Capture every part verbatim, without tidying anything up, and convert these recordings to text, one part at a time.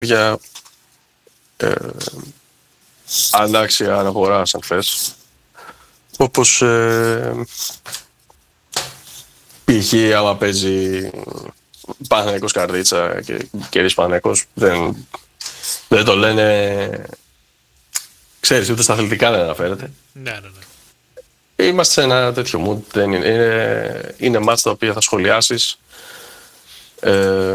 για ε, ανάξια αναγοράς, αν θες. Όπως ε, π.χ. άμα παίζει Παναθηναϊκός Καρδίτσα και κερδίσει Παναθηναϊκός, δεν, δεν το λένε, ξέρεις, ούτε στα αθλητικά δεν αναφέρεται. Ναι, ναι, ναι. Είμαστε σε ένα τέτοιο mood, δεν είναι, είναι, είναι μάτς τα οποία θα σχολιάσεις ε,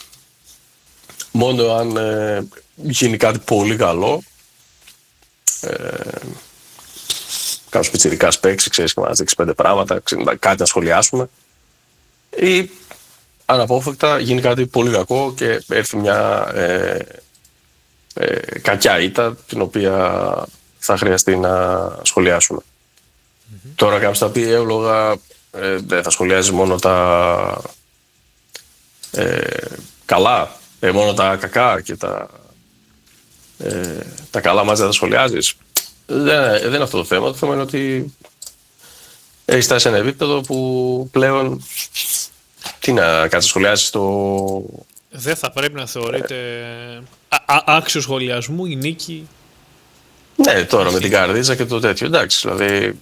μόνο αν ε, γίνει κάτι πολύ καλό, ε, κάποιος πιτσιρικάς παίξει, ξέρεις, και μας δείξει πέντε πράγματα, κάτι να σχολιάσουμε, ή αναπόφευκτα γίνει κάτι πολύ κακό και έρθει μια ε, ε, κακιά ήττα την οποία θα χρειαστεί να σχολιάσουμε. Mm-hmm. Τώρα κάποιος θα πει εύλογα, ε, δεν θα σχολιάζει μόνο τα ε, καλά, ε, μόνο τα κακά και τα, ε, τα καλά μας δεν θα σχολιάζεις. Δεν, δεν είναι αυτό το θέμα. Το θέμα είναι ότι έχει φτάσει σε ένα επίπεδο που πλέον τι να κάτσεις σχολιάσεις το... Δεν θα πρέπει να θεωρείται α, α, άξιο σχολιασμού η νίκη. Ναι, τώρα με την Καρδίτσα και το τέτοιο, εντάξει, δηλαδή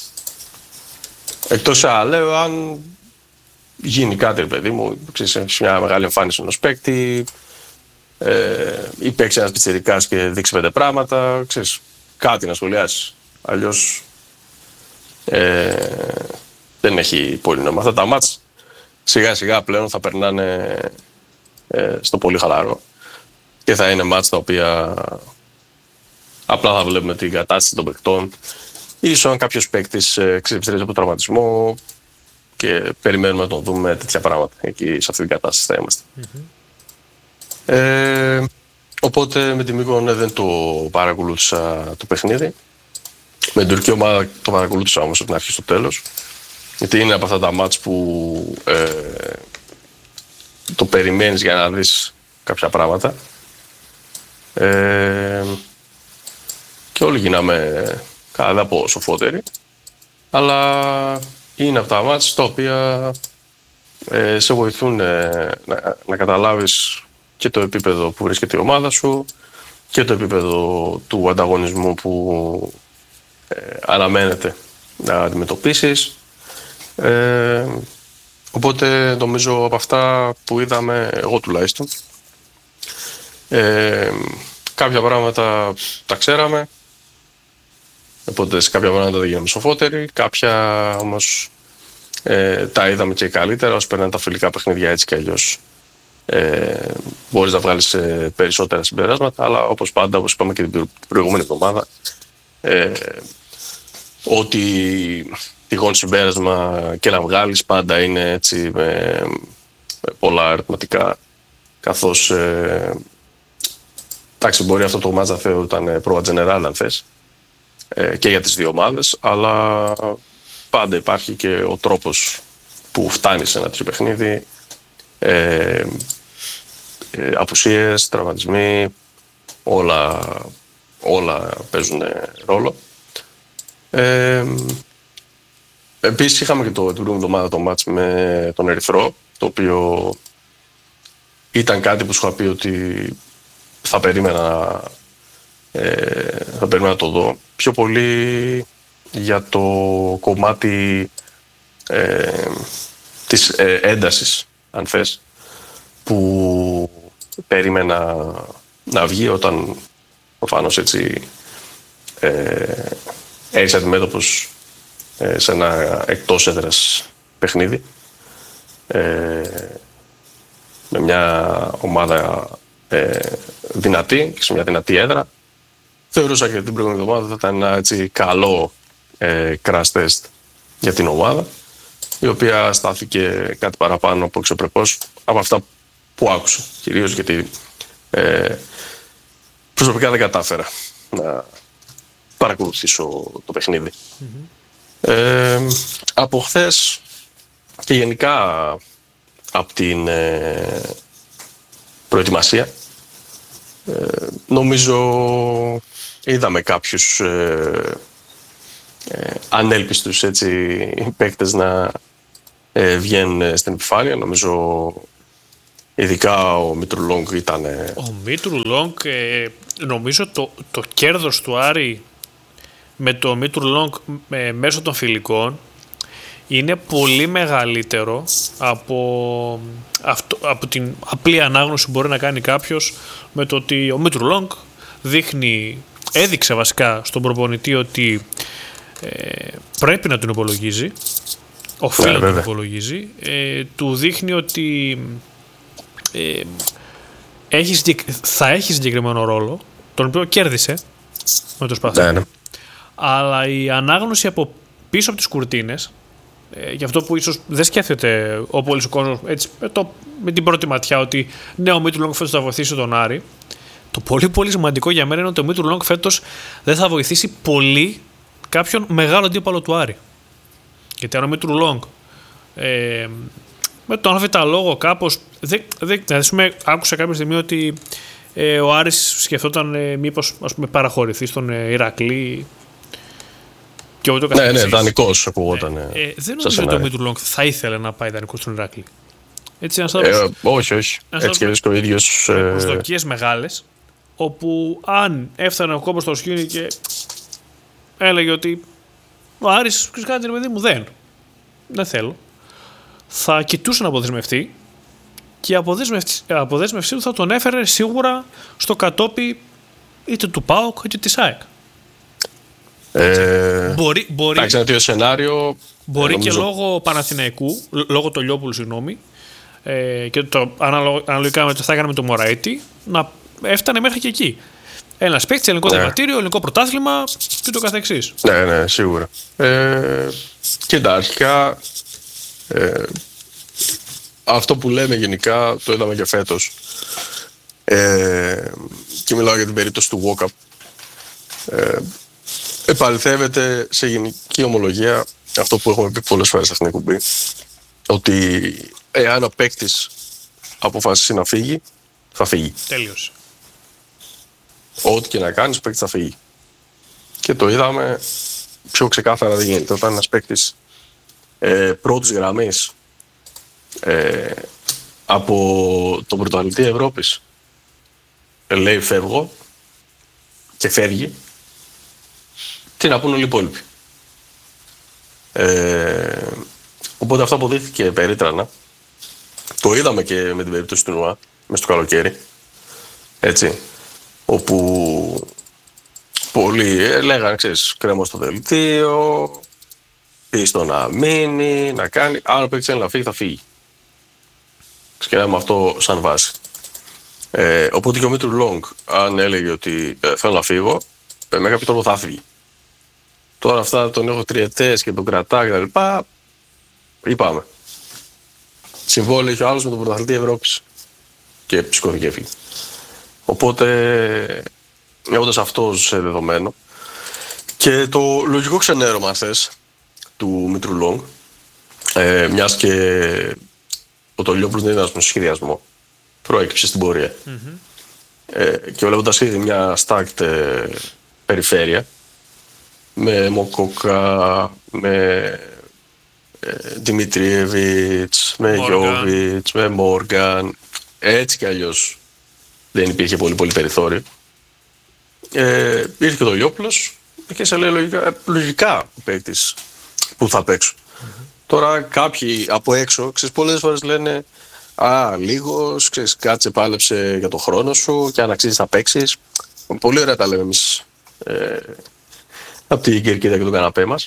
εκτός α, λέω αν γίνει κάτι, ρε παιδί μου, ξέρεις, μια μεγάλη εμφάνιση ενός παίκτη, ε, ή παίξει ένας πιτσιρικάς και δείξει πέντε πράγματα, ξέρεις, κάτι να σχολιάσεις. Αλλιώς ε, δεν έχει πολύ νόημα. Αυτά τα μάτς σιγά σιγά πλέον θα περνάνε ε, στο πολύ χαλαρό και θα είναι μάτς τα οποία απλά θα βλέπουμε την κατάσταση των παικτών. Ίσως αν κάποιος παίκτης ε, ξεπιστρέψει από τραυματισμό και περιμένουμε να τον δούμε τέτοια πράγματα. Εκεί σε αυτή την κατάσταση θα είμαστε. Mm-hmm. Ε, οπότε με τη Μύκονο δεν το παρακολούθησα το παιχνίδι. Με την τουρκική ομάδα το παρακολούθησα όμως από την αρχή στο τέλος. Γιατί είναι από αυτά τα μάτς που ε, το περιμένεις για να δεις κάποια πράγματα. Ε, και όλοι γίναμε καλά από σοφότεροι. Αλλά είναι από τα μάτς τα οποία ε, σε βοηθούν ε, να, να καταλάβεις και το επίπεδο που βρίσκεται η ομάδα σου και το επίπεδο του ανταγωνισμού που ε, αναμένεται να αντιμετωπίσεις. Ε, οπότε νομίζω από αυτά που είδαμε, εγώ τουλάχιστον, ε, κάποια πράγματα τα ξέραμε, οπότε σε κάποια πράγματα δεν γίναμε σοφότεροι, κάποια όμως ε, τα είδαμε και καλύτερα, όσο περνάνε τα φιλικά παιχνίδια έτσι και αλλιώς ε, μπορείς να βγάλεις ε, περισσότερα συμπεράσματα, αλλά όπως πάντα, όπως είπαμε και την προηγούμενη εβδομάδα, ε, ότι τυχόν συμπέρασμα και να βγάλεις πάντα είναι έτσι με, με πολλά αριθματικά, καθώς ε, εντάξει, μπορεί αυτό το μάτς να θεωρούταν πρόβα general αν θες ε, και για τις δύο ομάδες, αλλά πάντα υπάρχει και ο τρόπος που φτάνει σε ένα τέτοιο παιχνίδι, ε, ε, απουσίες, τραυματισμοί, όλα, όλα παίζουν ρόλο. Ε, Επίσης είχαμε και το, την προηγούμενη εβδομάδα το μάτς με τον Ερυθρό, το οποίο ήταν κάτι που σου είχα πει ότι θα περίμενα, ε, θα περίμενα να το δω. Πιο πολύ για το κομμάτι ε, της ε, έντασης, αν θες, που περίμενα να βγει όταν προφανώς έτσι ε, έρχεσαι αντιμέτωπος σε ένα εκτός έδρας παιχνίδι ε, με μια ομάδα ε, δυνατή και σε μια δυνατή έδρα. Θεωρούσα και την προηγούμενη εβδομάδα θα ήταν ένα έτσι καλό ε, crash test για την ομάδα, η οποία στάθηκε κάτι παραπάνω από αξιοπρεπώς από αυτά που άκουσα, κυρίως γιατί ε, προσωπικά δεν κατάφερα να παρακολουθήσω το παιχνίδι. Mm-hmm. Ε, από χθες και γενικά από την ε, προετοιμασία ε, νομίζω είδαμε κάποιους ε, ε, ανέλπιστους έτσι, παίκτες να ε, βγαίνουν στην επιφάνεια. Νομίζω Ειδικά ο Μήτρου Λόγκ ήταν. Ο Μήτρου Λόγκ, ε, νομίζω το, το κέρδος του Άρη με το Μήτρου Λόγκ ε, μέσω των φιλικών είναι πολύ μεγαλύτερο από, αυτό, από την απλή ανάγνωση που μπορεί να κάνει κάποιος με το ότι ο Μήτρου Λόγκ δείχνει, έδειξε βασικά στον προπονητή ότι ε, πρέπει να τον υπολογίζει, οφείλει να τον υπολογίζει, ε, του δείχνει ότι ε, έχει, θα έχει συγκεκριμένο ρόλο, τον οποίο κέρδισε με το σπαθί. Ναι, ναι. Αλλά η ανάγνωση από πίσω από τις κουρτίνες, ε, για αυτό που ίσως δεν σκέφτεται ο πολύς ο κόσμος έτσι, με, το, με την πρώτη ματιά ότι ναι, ο Μήτρου Λόγκ φέτος θα βοηθήσει τον Άρη. Το πολύ πολύ σημαντικό για μένα είναι ότι ο Μήτρου Λόγκ φέτος δεν θα βοηθήσει πολύ κάποιον μεγάλο αντίπαλο του Άρη. Γιατί αν ο Μήτρου Λόγκ ε, με τον άμφιτα λόγο κάπως δεν, δεν, δηλαδή, άκουσα κάποια στιγμή ότι ε, ο Άρης σκεφτόταν ε, μήπως ας πούμε, παραχωρηθεί στον ε, Ηρακλή και ούτω ναι, ναι, δανεικός ακούγονταν. Ε, ε, δεν νομίζω ότι ο Μήτρου Λόγκ θα ήθελε να πάει δανεικός στον Ηρακλή. Έτσι, ένας ε, όχι, όχι. Έτσι και βρίσκω ο ίδιος. Ε, προσδοκίες μεγάλες, όπου αν έφτανε ο κόμπος στο σκήνη και έλεγε ότι ο Άρης κάτι παιδί μου δεν, δεν θέλω, θα κοιτούσε να αποδεσμευτεί και η αποδέσμευσή του θα τον έφερε σίγουρα στο κατόπι είτε του ΠΑΟΚ είτε της ΑΕΚ. Ε, μπορεί μπορεί, εντάξει, ένα τέτοιο σενάριο. Μπορεί νομίζω... και λόγω Παναθηναϊκού, λόγω του Λιόπουλου, συγγνώμη, ε, και το αναλογικά με το θα έκανε με το Μωραήτη, να έφτανε μέχρι και εκεί. Ένα παίκτη, ελληνικό ναι. Δεκατήριο, ελληνικό πρωτάθλημα και το καθεξής. Ναι, ναι, σίγουρα. Ε, κοίτα, αρχικά ε, αυτό που λέμε γενικά το είδαμε και φέτος. Ε, και μιλάω για την περίπτωση του Walkup. Ε, επαληθεύεται σε γενική ομολογία αυτό που έχουμε πει πολλές φορές σε αυτήν την εκπομπή, ότι εάν ο παίκτης αποφασίσει να φύγει, θα φύγει. Τέλειωσε. Ό,τι και να κάνεις, ο παίκτης θα φύγει. Και το είδαμε πιο ξεκάθαρα δεν γίνεται. Όταν ένας παίκτης ε, πρώτης γραμμής ε, από τον πρωταθλητή Ευρώπης ε, λέει φεύγω και φεύγει, τι να πούν όλοι οι υπόλοιποι. Ε, οπότε αυτό αποδείχθηκε περίτρανα. Το είδαμε και με την περίπτωση του Νουά μες στο καλοκαίρι. Έτσι. Όπου πολλοί λέγανε, ξέρεις, κρέμω στο δελτίο, πίστο να μείνει, να κάνει. Αν ο παίκτης θέλει να φύγει, θα φύγει. Ξεκινάμε αυτό σαν βάση. Ε, οπότε και ο Μήτρου Λόγκ, αν έλεγε ότι ε, θέλω να φύγω, ε, με κάποιο τρόπο θα φύγει. Τώρα αυτά τον έχω τριετές και τον κρατά και τα λοιπά, είπαμε. Συμβόλαιο είχε ο άλλος με τον πρωταθλητή Ευρώπης και σηκώθηκε έφυγε. Οπότε, έχοντας αυτό σε δεδομένο και το λογικό ξενέρωμα, αν θες, του Μήτρου Λόγκ, ε, μιας και ο Τολιόπουλος δεν ήταν στον σχεδιασμό, προέκυψε στην πορεία. Mm-hmm. Ε, και βλέποντας ήδη μια stacked ε, περιφέρεια, με Μοκόκα, με ε, Δημητριέβιτς, με Γιώβιτς, με Μόργαν, έτσι κι αλλιώς δεν υπήρχε πολύ πολύ περιθώριο. Ε, ήρθε και το Λιόπουλος και σε λέει λογικά, λογικά ο παίκτης που θα παίξω. Mm-hmm. Τώρα κάποιοι από έξω, ξέρεις, πολλές φορές λένε «Α, λίγος, ξέρεις, κάτσε πάλεψε για το χρόνο σου και αν αξίζεις θα παίξεις». Πολύ ωραία τα λέμε εμείς ε, από την κερκίδα και τον καναπέ μας.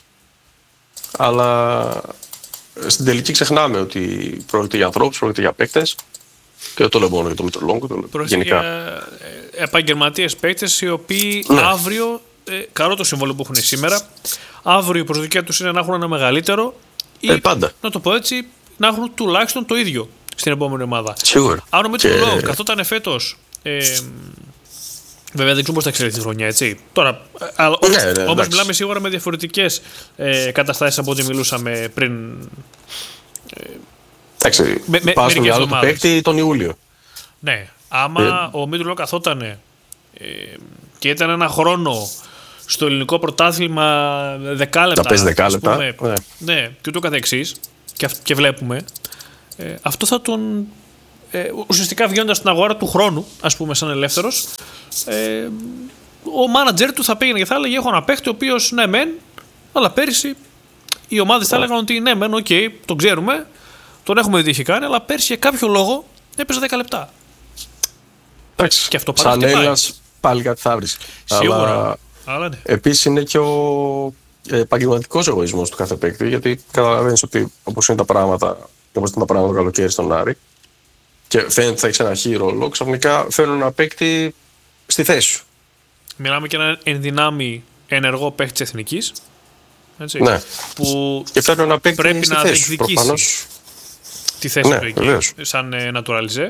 Αλλά στην τελική ξεχνάμε ότι πρόκειται για ανθρώπους, πρόκειται για παίκτες. Και δεν το λέω μόνο για το Μήτρου Λόγκ, το λέω γενικά. Για επαγγελματίες παίκτες οι οποίοι ναι. αύριο, ε, καρό το συμβόλαιο που έχουν σήμερα, αύριο η προσδοκία τους είναι να έχουν ένα μεγαλύτερο ή, ε, πάντα. να το πω έτσι, να έχουν τουλάχιστον το ίδιο στην επόμενη ομάδα. Σίγουρα. Αν ο Μήτρου Λόγκ καθόταν φέτος, ε, βέβαια δεν ξέρω πώς θα εξελιχθεί τη χρονιά, έτσι. Τώρα, ναι, ναι, όμως μιλάμε σίγουρα με διαφορετικές ε, καταστάσεις από ό,τι μιλούσαμε πριν. Ε, Εντάξει, πάω στο μυαλό του παίκτη τον Ιούλιο. Ναι, άμα ε, ο Μήτρου Λόγκ καθόταν ε, και ήταν ένα χρόνο στο ελληνικό πρωτάθλημα δεκάλεπτα. Να παίζει δεκάλεπτα. Πούμε, ναι. ναι, και ούτω καθεξής. Και, και βλέπουμε. Ε, αυτό θα τον ε, ουσιαστικά βγαίνοντας στην αγορά του χρόνου, ας πούμε, σαν ελεύθερος, ε, ο μάνατζερ του θα πήγαινε και θα έλεγε: έχω ένα παίχτη ο οποίος ναι, μεν, αλλά πέρυσι οι ομάδες θα έλεγαν ότι ναι, μεν, οκ, okay, τον ξέρουμε, τον έχουμε δει τι έχει κάνει, αλλά πέρυσι για κάποιο λόγο έπαιζε δέκα λεπτά. Εντάξει, και αυτό σαν Έλληνας πάλι κάτι θα βρεις. Σίγουρα. Αλλά, αλλά ναι. Επίσης είναι και ο επαγγελματικός εγωισμός του κάθε παίκτη, γιατί καταλαβαίνεις ότι όπως είναι τα πράγματα, όπως ήταν τα πράγματα το καλοκαίρι στον Άρη, και φαίνεται ότι θα έχει ένα χι ρόλο, ξαφνικά φέρνουν ένα παίκτη στη θέση σου. Μιλάμε και έναν ενδυνάμει ενεργό παίκτη της Εθνικής. Έτσι, ναι. Που και φέρνουν ένα παίκτη πρέπει στη να θέση σου. Προφανώς. Τη θέση ναι, του εκεί, σαν ε, naturalize.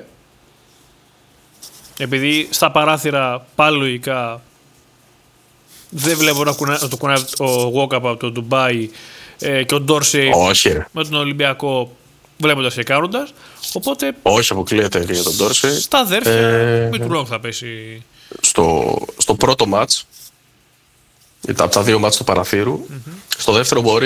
Επειδή στα παράθυρα πάλι λογικά δεν βλέπω να, κουνά, να το κουνάει ο Walkup από το Ντουμπάι ε, και ο Ντόρσεϊ με τον Ολυμπιακό βλέποντας και κάνοντας. Οπότε. Όχι, αποκλείεται για τον Ντόρσεϊ. Στα αδέρφια, ε, με του λόγου θα πέσει. Στο, στο πρώτο μάτς, από τα δύο μάτς του παραθύρου, mm-hmm. στο δεύτερο μπορεί